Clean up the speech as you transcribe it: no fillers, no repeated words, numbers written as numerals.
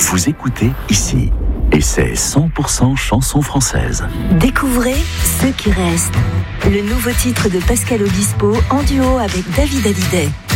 Vous écoutez ici. Et c'est 100% chansons françaises. Découvrez Ceux qui restent. Le nouveau titre de Pascal Obispo en duo avec David Hallyday.